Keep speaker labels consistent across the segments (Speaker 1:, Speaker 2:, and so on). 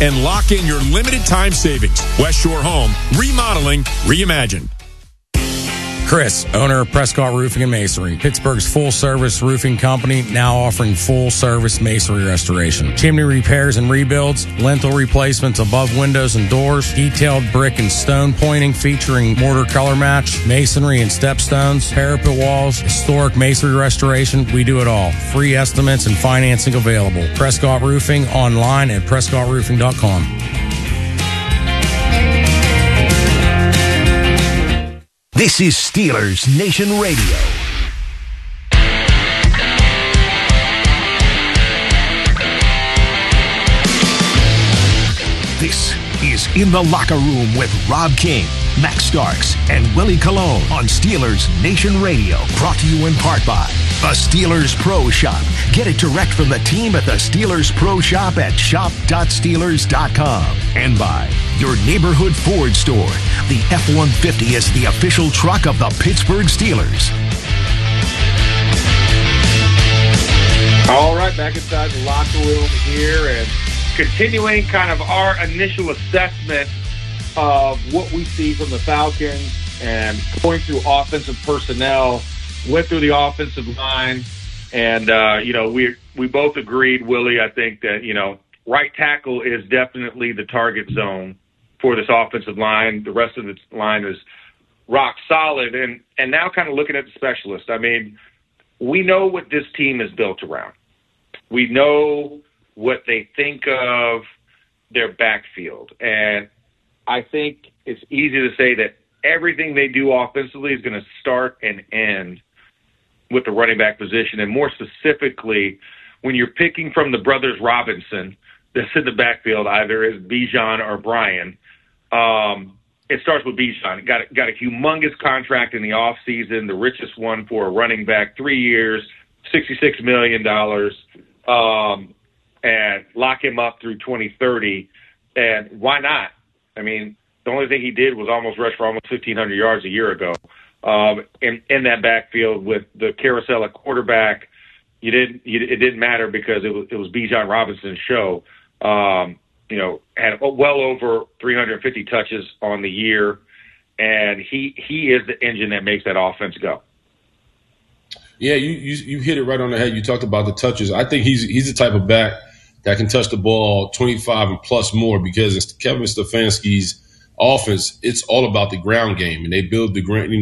Speaker 1: and lock in your limited time savings. West Shore Home, remodeling, reimagined.
Speaker 2: Chris, owner of Prescott Roofing and Masonry, Pittsburgh's full-service roofing company, now offering full-service masonry restoration, chimney repairs and rebuilds, lintel replacements above windows and doors, detailed brick and stone pointing featuring mortar color match, masonry and stepstones, parapet walls, historic masonry restoration. We do it all. Free estimates and financing available. Prescott Roofing, online at prescottroofing.com.
Speaker 3: This is Steelers Nation Radio. This is In the Locker Room with Rob King, Max Starks, and Willie Colon on Steelers Nation Radio. Brought to you in part by the Steelers Pro Shop. Get it direct from the team at the Steelers Pro Shop at shop.steelers.com. And by your neighborhood Ford store. The F-150 is the official truck of the Pittsburgh Steelers.
Speaker 4: All right, back inside the locker room here and continuing kind of our initial assessment of what we see from the Falcons and going through offensive personnel, went through the offensive line, and, we both agreed, Willie, I think that, right tackle is definitely the target zone for this offensive line. The rest of the line is rock solid. And now kind of looking at the specialists, I mean, we know what this team is built around. We know what they think of their backfield. And I think it's easy to say that everything they do offensively is going to start and end with the running back position. And more specifically, when you're picking from the brothers Robinson that's in the backfield, either as Bijan or Brian, it starts with Bijan. Got a humongous contract in the offseason, the richest one for a running back, 3 years, $66 million, and lock him up through 2030. And why not? I mean, the only thing he did was almost rush for almost 1,500 yards a year ago in that backfield with the carousel at quarterback. It didn't matter because it was Bijan Robinson's show. Had well over 350 touches on the year, and he is the engine that makes that offense go.
Speaker 5: Yeah, you hit it right on the head. You talked about the touches. I think he's the type of back that can touch the ball 25 and plus more because it's Kevin Stefanski's offense. It's all about the ground game, and they build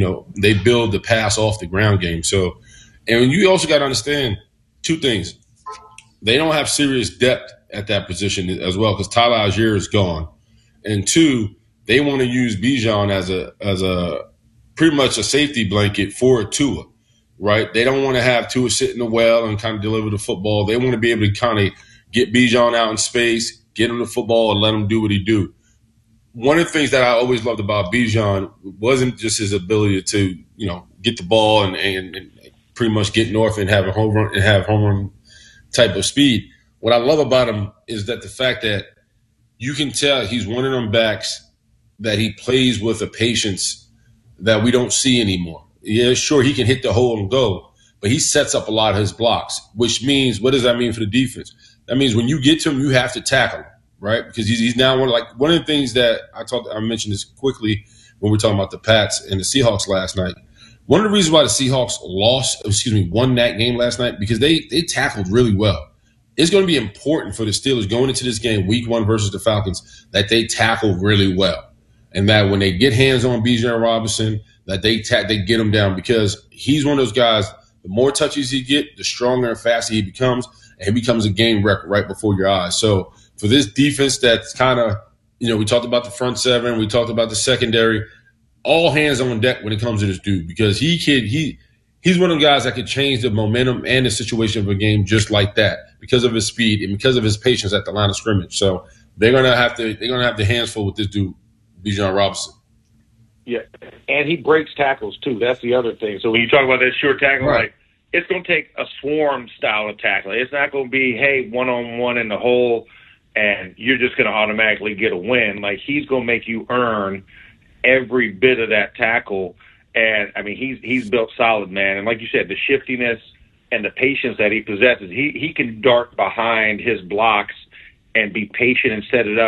Speaker 5: the pass off the ground game. So, and you also got to understand two things. They don't have serious depth at that position as well because Tyler Algier is gone. And two, they want to use Bijan as a pretty much a safety blanket for Tua, right? They don't want to have Tua sit in the well and kind of deliver the football. They want to be able to kind of get Bijan out in space, get him the football, and let him do what he do. One of the things that I always loved about Bijan wasn't just his ability to, get the ball and pretty much get north and have a home run type of speed. What I love about him is that the fact that you can tell he's one of them backs that he plays with a patience that we don't see anymore. Yeah, sure, he can hit the hole and go, but he sets up a lot of his blocks, which means, what does that mean for the defense? That means when you get to him, you have to tackle him, right? Because he's now one of the things that I mentioned this quickly when we were talking about the Pats and the Seahawks last night. One of the reasons why the Seahawks won that game last night, because they tackled really well. It's going to be important for the Steelers going into this game, week 1 versus the Falcons, that they tackle really well. And that when they get hands on Bijan Robinson, that they get him down, because he's one of those guys, the more touches he get, the stronger and faster he becomes, and he becomes a game wrecker right before your eyes. So for this defense that's kind of, we talked about the front seven, we talked about the secondary, all hands on deck when it comes to this dude, because he's one of the guys that could change the momentum and the situation of a game just like that because of his speed and because of his patience at the line of scrimmage. So they're gonna have the hands full with this dude, Bijan Robinson.
Speaker 4: Yeah, and he breaks tackles too. That's the other thing. So when you talk about that short tackle, right, it's going to take a swarm style of tackling. It's not going to be, hey, one-on-one in the hole, and you're just going to automatically get a win. Like, he's going to make you earn every bit of that tackle. And, I mean, he's built solid, man. And like you said, the shiftiness and the patience that he possesses, he can dart behind his blocks and be patient and set it up